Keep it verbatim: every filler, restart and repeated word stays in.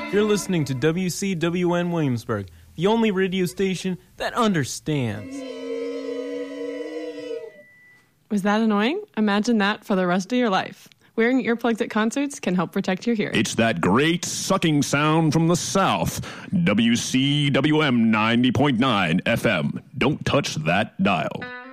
You're listening to W C W N Williamsburg, the only radio station that understands. Was that annoying? Imagine that for the rest of your life. Wearing earplugs at concerts can help protect your hearing. It's that great sucking sound from the South. W C W M ninety point nine F M. Don't touch that dial.